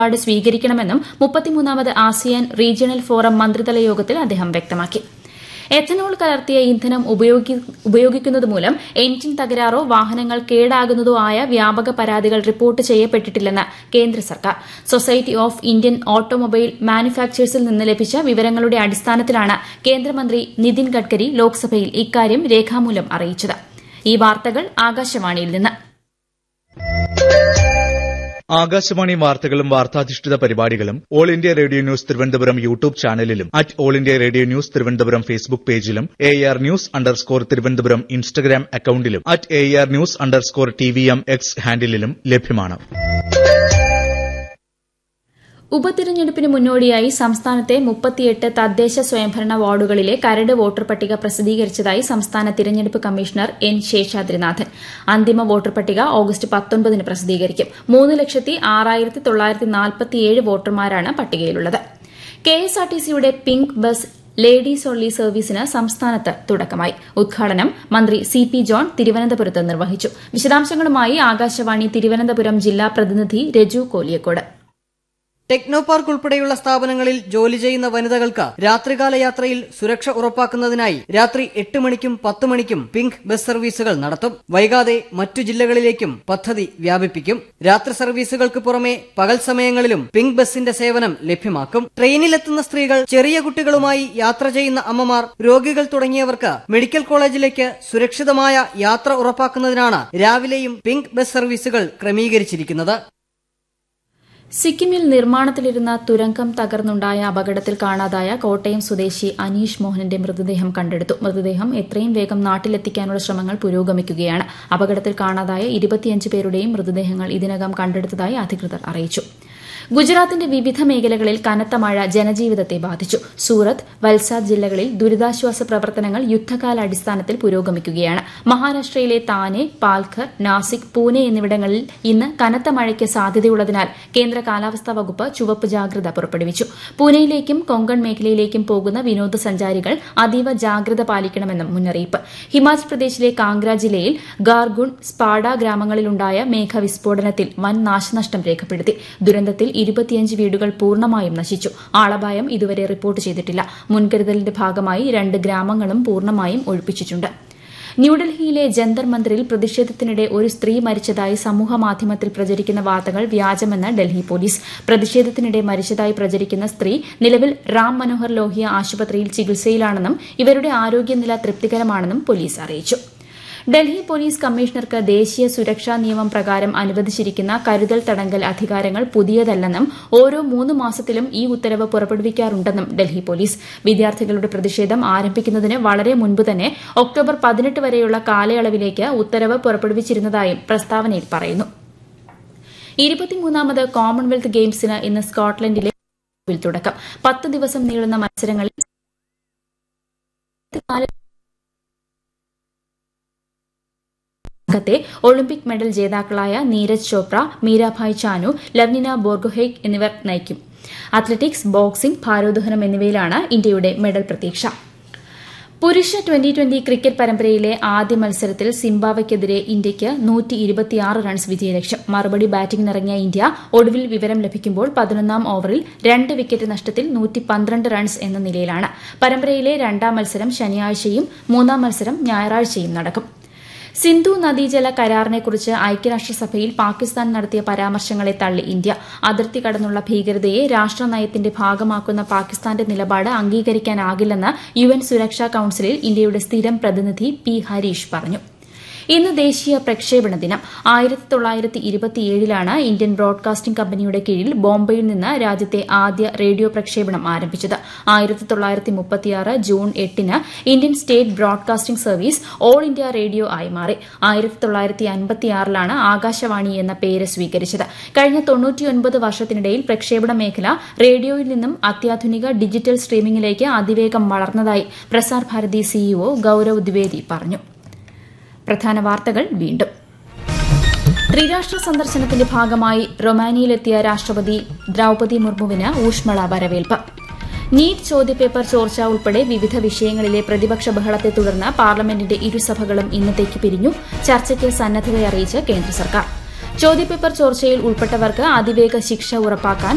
സ്വീകരിക്കണമെന്നും 33ാമത് ASEAN regional forum മന്ത്രിതല യോഗത്തിൽ അദ്ദേഹം വ്യക്തമാക്കി. എഥനോൾ കലർത്തിയ ഇന്ധനം ഉപയോഗിക്കുന്നതുമൂലം എഞ്ചിൻ തകരാറോ വാഹനങ്ങൾ കേടാകുന്നതോ ആയ വ്യാപക പരാതികൾ റിപ്പോർട്ട് ചെയ്യപ്പെട്ടിട്ടില്ലെന്ന് കേന്ദ്ര സർക്കാർ. സൊസൈറ്റി ഓഫ് ഇന്ത്യൻ ഓട്ടോമൊബൈൽ മാനുഫാക്ചേഴ്സിൽ നിന്ന് ലഭിച്ച വിവരങ്ങളുടെ അടിസ്ഥാനത്തിലാണ് കേന്ദ്രമന്ത്രി നിതിൻ ഗഡ്കരി ലോക്സഭയിൽ ഇക്കാര്യം രേഖാമൂലം അറിയിച്ചത്. ഈ വാർത്തകൾ ആകാശവാണിയിൽ നിന്ന്. ആകാശവാണി വാർത്തകളും വാർത്താധിഷ്ഠിത പരിപാടികളും all India radio news Thiruvananthapuram YouTube ചാനലിലും all India radio news Thiruvananthapuram Facebook പേജിലും AR News_ തിരുവനന്തപുരം ഇൻസ്റ്റഗ്രാം അക്കൌണ്ടിലും AR News_TVM X ഹാൻഡിലും ലഭ്യമാണ്. ഉപതിരഞ്ഞെടുപ്പിന് മുന്നോടിയായി സംസ്ഥാനത്തെ 38 തദ്ദേശ സ്വയംഭരണ വാർഡുകളിലെ കരട് വോട്ടർ പട്ടിക പ്രസിദ്ധീകരിച്ചതായി സംസ്ഥാന തിരഞ്ഞെടുപ്പ് കമ്മീഷണർ N. ശേഷാദ്രിനാഥൻ. അന്തിമ വോട്ടർ പട്ടിക ഓഗസ്റ്റ് 19 പ്രസിദ്ധീകരിക്കും. 3,06,947 വോട്ടർമാരാണ് പട്ടികയിലുള്ളത്. KSRTCയുടെ പിങ്ക് ബസ് ലേഡീസ് ഓൺലി സർവീസിന് സംസ്ഥാനത്ത് തുടക്കമായി. ഉദ്ഘാടനം മന്ത്രി CP ജോൺ തിരുവനന്തപുരത്ത് നിർവഹിച്ചു. വിശദാംശങ്ങളുമായി ആകാശവാണി തിരുവനന്തപുരം ജില്ലാ പ്രതിനിധി രജു കോലിയക്കോട്. ടെക്നോ പാർക്ക് ഉൾപ്പെടെയുള്ള സ്ഥാപനങ്ങളിൽ ജോലി ചെയ്യുന്ന വനിതകൾക്ക് രാത്രികാല യാത്രയിൽ സുരക്ഷ ഉറപ്പാക്കുന്നതിനായി രാത്രി 8 മണിക്കും 10 മണിക്കും പിങ്ക് ബസ് സർവീസുകൾ നടത്തും. വൈകാതെ മറ്റു ജില്ലകളിലേക്കും പദ്ധതി വ്യാപിപ്പിക്കും. രാത്രി സർവീസുകൾക്ക് പുറമെ പകൽ സമയങ്ങളിലും പിങ്ക് ബസിന്റെ സേവനം ലഭ്യമാക്കും. ട്രെയിനിലെത്തുന്ന സ്ത്രീകൾ, ചെറിയ കുട്ടികളുമായി യാത്ര ചെയ്യുന്ന അമ്മമാർ, രോഗികൾ തുടങ്ങിയവർക്ക് മെഡിക്കൽ കോളേജിലേക്ക് സുരക്ഷിതമായ യാത്ര ഉറപ്പാക്കുന്നതിനാണ് രാവിലെയും പിങ്ക് ബസ് സർവീസുകൾ ക്രമീകരിച്ചിരിക്കുന്നത്. സിക്കിമിൽ നിർമ്മാണത്തിലിരുന്ന തുരങ്കം തകർന്നുണ്ടായ അപകടത്തിൽ കാണാതായ കോട്ടയം സ്വദേശി അനീഷ് മോഹനന്റെ മൃതദേഹം കണ്ടെടുത്തു. മൃതദേഹം എത്രയും വേഗം നാട്ടിലെത്തിക്കാനുള്ള ശ്രമങ്ങൾ പുരോഗമിക്കുകയാണ്. അപകടത്തിൽ കാണാതായ 25 പേരുടെയും മൃതദേഹങ്ങൾ ഇതിനകം കണ്ടെടുത്തതായി അധികൃതർ അറിയിച്ചു. ഗുജറാത്തിന്റെ വിവിധ മേഖലകളിൽ കനത്ത മഴ ജനജീവിതത്തെ ബാധിച്ചു. സൂറത്ത്, വൽസാദ് ജില്ലകളിൽ ദുരിതാശ്വാസ പ്രവർത്തനങ്ങൾ യുദ്ധകാലാടിസ്ഥാനത്തിൽ പുരോഗമിക്കുകയാണ്. മഹാരാഷ്ട്രയിലെ താനെ, പാൽഘർ, നാസിക്, പൂനെ എന്നിവിടങ്ങളിൽ ഇന്ന് കനത്ത മഴയ്ക്ക് സാധ്യതയുള്ളതിനാൽ കേന്ദ്ര കാലാവസ്ഥാ വകുപ്പ് ചുവപ്പ് ജാഗ്രത പുറപ്പെടുവിച്ചു. പൂനെയിലേക്കും കൊങ്കൺ മേഖലയിലേക്കും പോകുന്ന വിനോദസഞ്ചാരികൾ അതീവ ജാഗ്രത പാലിക്കണമെന്നും മുന്നറിയിപ്പ്. ഹിമാചൽ പ്രദേശിലെ കാംഗ്ര ജില്ലയിൽ ഗാർഗുൺ, സ്പാഡ ഗ്രാമങ്ങളിലുണ്ടായ മേഘവിസ്ഫോടനത്തിൽ വൻ നാശനഷ്ടം രേഖപ്പെടുത്തി. ദുരന്തത്തിൽ 25 വീടുകൾ പൂർണ്ണമായും നശിച്ചു. ആളപായം ഇതുവരെ റിപ്പോർട്ട് ചെയ്തിട്ടില്ല. മുൻകരുതലിന്റെ ഭാഗമായി 2 ഗ്രാമങ്ങളും പൂർണ്ണമായും ഒഴിപ്പിച്ചിട്ടുണ്ട്. ന്യൂഡൽഹിയിലെ ജന്തർ മന്ദിറിൽ പ്രതിഷേധത്തിനിടെ ഒരു സ്ത്രീ മരിച്ചതായി സമൂഹമാധ്യമത്തിൽ പ്രചരിക്കുന്ന വാർത്തകൾ വ്യാജമെന്ന് ഡൽഹി പോലീസ്. പ്രതിഷേധത്തിനിടെ മരിച്ചതായി പ്രചരിക്കുന്ന സ്ത്രീ നിലവിൽ റാം മനോഹർ ലോഹിയ ആശുപത്രിയിൽ ചികിത്സയിലാണെന്നും ഇവരുടെ ആരോഗ്യനില തൃപ്തികരമാണെന്നും പോലീസ് അറിയിച്ചു. ഡൽഹി പോലീസ് കമ്മീഷണർക്ക് ദേശീയ സുരക്ഷാ നിയമം പ്രകാരം അനുവദിച്ചിരിക്കുന്ന കരുതൽ തടങ്കൽ അധികാരങ്ങൾ പുതിയതല്ലെന്നും ഓരോ 3 മാസത്തിലും ഈ ഉത്തരവ് പുറപ്പെടുവിക്കാറുണ്ടെന്നും ഡൽഹി പോലീസ്. വിദ്യാർത്ഥികളുടെ പ്രതിഷേധം ആരംഭിക്കുന്നതിന് വളരെ മുൻപ് തന്നെ ഒക്ടോബർ 18 വരെയുള്ള കാലയളവിലേക്ക് ഉത്തരവ് പുറപ്പെടുവിച്ചിരുന്നതായും പ്രസ്താവനയിൽ പറയുന്നു. 23ാമത് കോമൺവെൽത്ത് ഗെയിംസിന് ഇന്ന് സ്കോട്ട്ലൻഡിലെ തുടക്കം. 10 ദിവസം നീളുന്ന മത്സരങ്ങളിൽ ത്തെ ഒളിമ്പിക് മെഡൽ ജേതാക്കളായ നീരജ് ചോപ്ര, മീരാഭായ് ചാനു, ലവ്നിന ബോർഗോഹെയ്ൻ എന്നിവർ നയിക്കും. അത്ലറ്റിക്സ്, ബോക്സിംഗ്, ഭാരോദ്വഹനം എന്നിവയിലാണ് ഇന്ത്യയുടെ മെഡൽ പ്രതീക്ഷ. പുരുഷ 2020 ക്രിക്കറ്റ് പരമ്പരയിലെ ആദ്യ മത്സരത്തിൽ സിംബാബ്വെയ്ക്കെതിരെ ഇന്ത്യയ്ക്ക് 126 റൺസ് വിജയലക്ഷ്യം. മറുപടി ബാറ്റിംഗിനിറങ്ങിയ ഇന്ത്യ ഒടുവിൽ വിവരം ലഭിക്കുമ്പോൾ 11ാം ഓവറിൽ 2 വിക്കറ്റ് നഷ്ടത്തിൽ 112 റൺസ് എന്ന നിലയിലാണ്. പരമ്പരയിലെ 2ാം മത്സരം ശനിയാഴ്ചയും 3ാം മത്സരം ഞായറാഴ്ചയും നടക്കും. സിന്ധു നദീജല കരാറിനെക്കുറിച്ച് ഐക്യരാഷ്ട്രസഭയിൽ പാകിസ്ഥാൻ നടത്തിയ പരാമർശങ്ങളെ തള്ളി ഇന്ത്യ. അതിർത്തി കടന്നുള്ള ഭീകരതയെ രാഷ്ട്രനയത്തിന്റെ ഭാഗമാക്കുന്ന പാകിസ്ഥാന്റെ നിലപാട് അംഗീകരിക്കാനാകില്ലെന്ന് UN സുരക്ഷാ കൌൺസിലിൽ ഇന്ത്യയുടെ സ്ഥിരം പ്രതിനിധി P. ഹരീഷ് പറഞ്ഞു. ഇന്ന് ദേശീയ പ്രക്ഷേപണ ദിനം. 1927ലാണ് ഇന്ത്യൻ ബ്രോഡ്കാസ്റ്റിംഗ് കമ്പനിയുടെ കീഴിൽ ബോംബെയിൽ നിന്ന് രാജ്യത്തെ ആദ്യ റേഡിയോ പ്രക്ഷേപണം ആരംഭിച്ചത്. 1936 June 8-ന് Indian state broadcasting service all India radio ആയി മാറി. 1956ലാണ് ആകാശവാണി എന്ന പേര് സ്വീകരിച്ചത്. കഴിഞ്ഞ 99 വർഷത്തിനിടയിൽ പ്രക്ഷേപണ മേഖല റേഡിയോയിൽ നിന്നും അത്യാധുനിക ഡിജിറ്റൽ സ്ട്രീമിംഗിലേക്ക് അതിവേഗം വളർന്നതായി പ്രസാർ ഭാരതി CEO ഗൌരവ് ദ്വിവേദി പറഞ്ഞു. പ്രധാന വാർത്തകൾ വീണ്ടും. ത്രിരാഷ്ട്ര സന്ദർശനത്തിന്റെ ഭാഗമായി റൊമാനിയയിലെത്തിയ രാഷ്ട്രപതി ദ്രൌപദി മുർമുവിന് ഊഷ്മള വരവേൽപ്പ്. നീറ്റ് ചോദ്യപേപ്പർ ചോർച്ച ഉൾപ്പെടെ വിവിധ വിഷയങ്ങളിലെ പ്രതിപക്ഷ ബഹളത്തെ തുടർന്ന് പാർലമെന്റിന്റെ ഇരുസഭകളും ഇന്നത്തേക്ക് പിരിഞ്ഞു. ചർച്ചയ്ക്ക് സന്നദ്ധതയറിയിച്ച് കേന്ദ്ര സർക്കാർ. ചോദ്യപേപ്പർ ചോർച്ചയിൽ ഉൾപ്പെട്ടവർക്ക് അതിവേഗ ശിക്ഷ ഉറപ്പാക്കാൻ